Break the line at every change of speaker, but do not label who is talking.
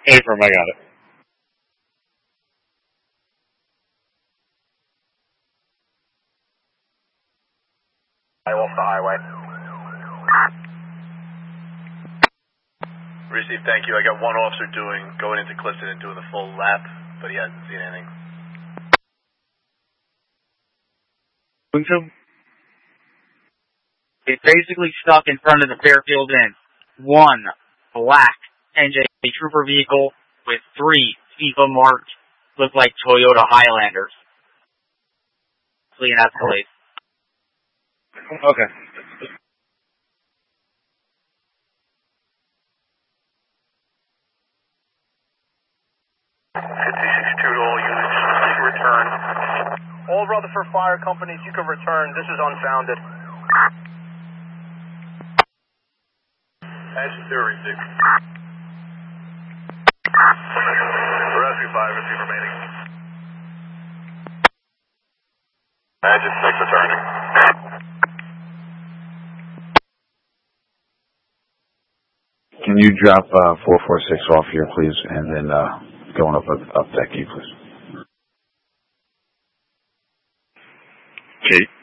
Abram, I got it.
Off the highway. Received, thank you. I got one officer going into Clifton and doing the full lap, but he hasn't seen anything.
It's basically stuck in front of the Fairfield Inn. One black NJ Trooper vehicle with 3 FIFA marked, look like Toyota Highlanders. Fleeing Escalade.
Okay.
To all units, you can return. All Rutherford Fire Companies, you can return. This is unfounded. Engine 2, receive. Rescue 5, receive remaining. Engine 6 returning.
Can you drop 446 off here, please, and then going up deck, please?
Kate.